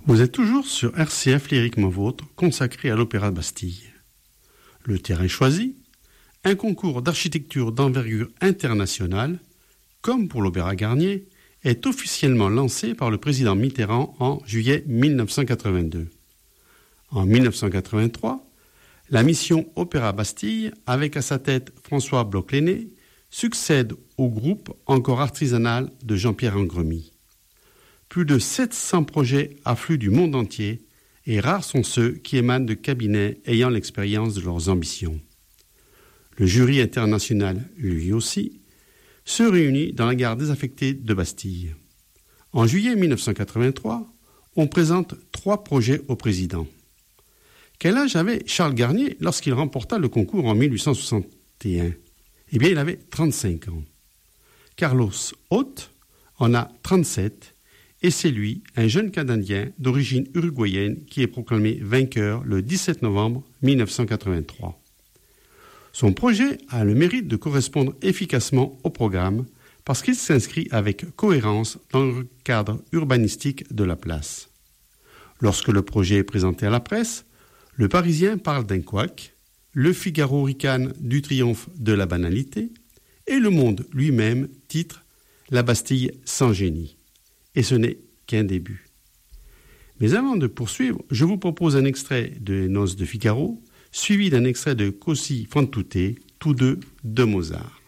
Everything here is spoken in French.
Vous êtes toujours sur RCF Lyriquement Vôtre, consacré à l'Opéra de Bastille. Le terrain choisi, un concours d'architecture d'envergure internationale, comme pour l'Opéra Garnier, est officiellement lancé par le président Mitterrand en juillet 1982. En 1983, la mission Opéra Bastille, avec à sa tête François Bloch-Lenné, succède au groupe encore artisanal de Jean-Pierre Angremy. Plus de 700 projets affluent du monde entier et rares sont ceux qui émanent de cabinets ayant l'expérience de leurs ambitions. Le jury international, lui aussi, se réunit dans la gare désaffectée de Bastille. En juillet 1983, on présente 3 projets au président. Quel âge avait Charles Garnier lorsqu'il remporta le concours en 1861 ? Eh bien, il avait 35 ans. Carlos Haute en a 37 et c'est lui, un jeune Canadien d'origine uruguayenne, qui est proclamé vainqueur le 17 novembre 1983. Son projet a le mérite de correspondre efficacement au programme parce qu'il s'inscrit avec cohérence dans le cadre urbanistique de la place. Lorsque le projet est présenté à la presse, le Parisien parle d'un couac, le Figaro ricane du triomphe de la banalité et le Monde lui-même titre « La Bastille sans génie ». Et ce n'est qu'un début. Mais avant de poursuivre, je vous propose un extrait de Les Noces de Figaro, suivi d'un extrait de Così fan tutte, tous deux de Mozart.